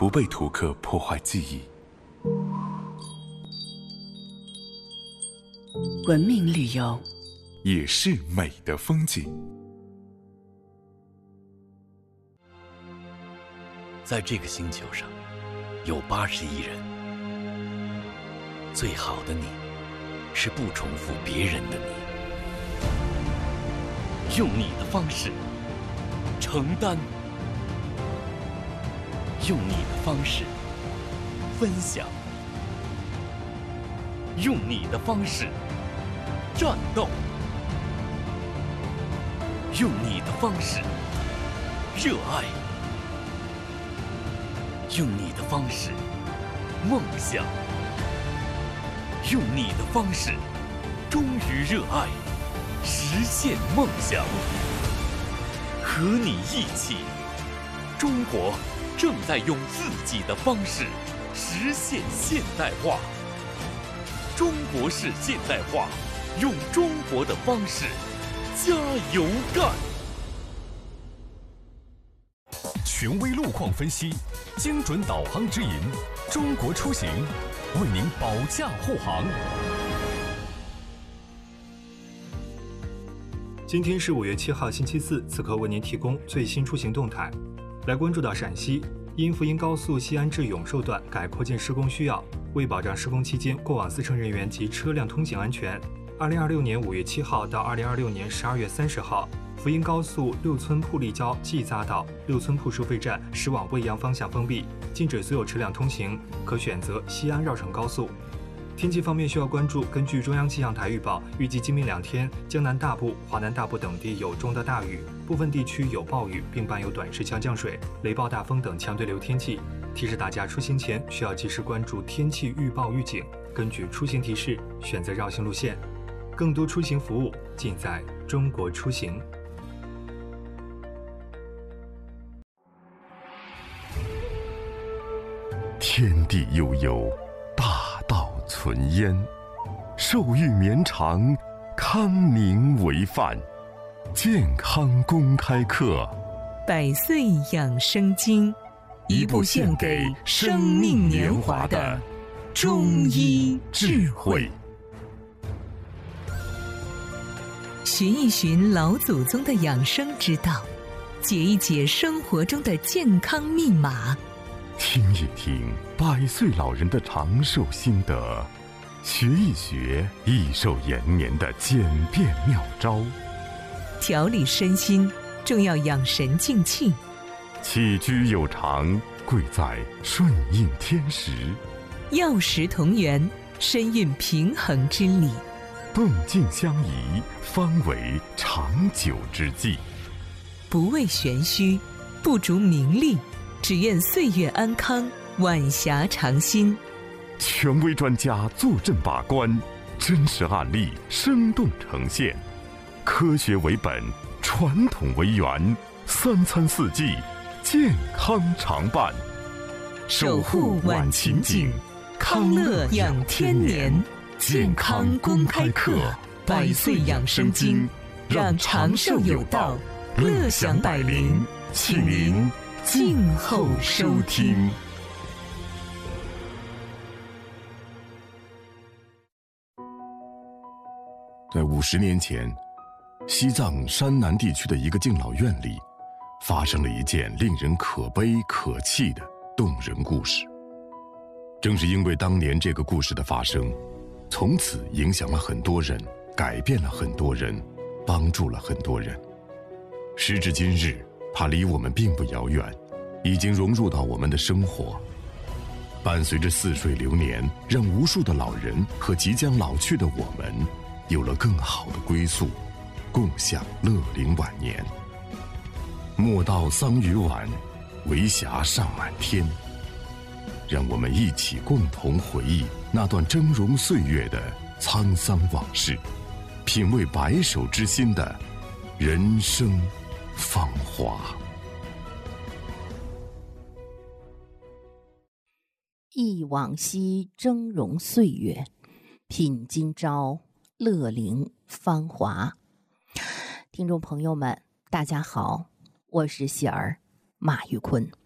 不被图克破坏记忆。 文明旅游也是美的风景。 在这个星球上，有80亿人。最好的你，是不重复别人的你，用你的方式承担，用你的方式分享，用你的方式战斗，用你的方式热爱，用你的方式梦想，用你的方式忠于热爱，实现梦想。和你一起，中国正在用自己的方式实现现代化。中国式现代化，用中国的方式加油干！ 权威路况分析，精准导航指引，中国出行为您保驾护航。 今天是5月7号星期四，此刻为您提供最新出行动态。来关注到陕西，因福阴高速西安至永寿段改扩建施工需要，为保障施工期间过往司乘人员及车辆通行安全，2026年5月7号到2026年12月30号，福阴高速六村铺立交季匝道六村铺收费站驶往未阳方向封闭，禁止所有车辆通行，可选择西安绕城高速。天气方面需要关注，根据中央气象台预报，预计今明2天，江南大部、华南大部等地有中到大雨，部分地区有暴雨，并伴有短时强降水、雷暴大风等强对流天气。提示大家出行前需要及时关注天气预报预警，根据出行提示选择绕行路线。更多出行服务尽在中国出行。 天地悠悠，大道存焉，寿育绵长，康宁为范。健康公开课 100岁养生经，一部献给生命年华的中医智慧。寻一寻老祖宗的养生之道，解一解生活中的健康密码， 听一听100岁老人的长寿心得，学一学益寿延年的简便妙招。 调理身心，重要养神静气。 起居有常，贵在顺应天时。 药食同源，身蕴平衡之理。 动静相宜，方为长久之计。 不为玄虚，不逐名利，只愿岁月安康，晚霞长新。 权威专家坐镇把关，真实案例生动呈现，科学为本，传统为源，3餐4季，健康常伴。 守护晚晴景，康乐养天年。健康公开课，100岁养生经，让长寿有道，乐享100，请您静候收听。 在50年前，西藏山南地区的一个敬老院里，发生了一件令人可悲可泣的动人故事。正是因为当年这个故事的发生，从此影响了很多人，改变了很多人，帮助了很多人。时至今日，它离我们并不遥远，已经融入到我们的生活。伴随着似水流年，让无数的老人和即将老去的我们有了更好的归宿，共享乐龄晚年。莫道桑榆晚，为霞尚满天。让我们一起共同回忆那段峥嵘岁月的沧桑往事，品味白首之心的人生芳华。 忆往昔峥嵘岁月，品今朝乐龄芳华。听众朋友们，大家好，我是喜儿马玉坤。